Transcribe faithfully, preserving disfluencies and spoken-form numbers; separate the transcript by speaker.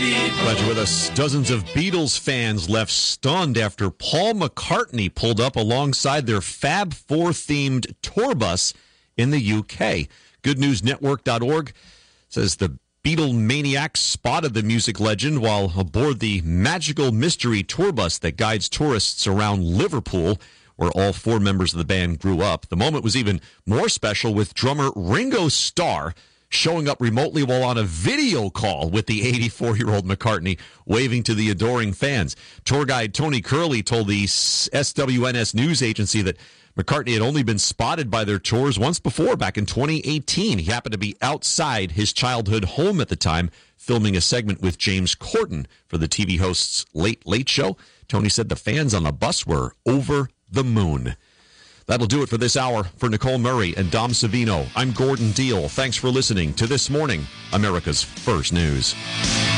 Speaker 1: Glad you're with us. Dozens of Beatles fans left stunned after Paul McCartney pulled up alongside their Fab Four-themed tour bus in the U K. good news network dot org says the Beatle maniacs spotted the music legend while aboard the magical mystery tour bus that guides tourists around Liverpool, where all four members of the band grew up. The moment was even more special with drummer Ringo Starr showing up remotely while on a video call with the eighty-four-year-old McCartney, waving to the adoring fans. Tour guide Tony Curley told the S W N S news agency that McCartney had only been spotted by their tours once before, back in twenty eighteen. He happened to be outside his childhood home at the time, filming a segment with James Corden for the T V host's Late Late Show. Tony said the fans on the bus were over the moon. That'll do it for this hour. For Nicole Murray and Dom Savino, I'm Gordon Deal. Thanks for listening to This Morning, America's First News.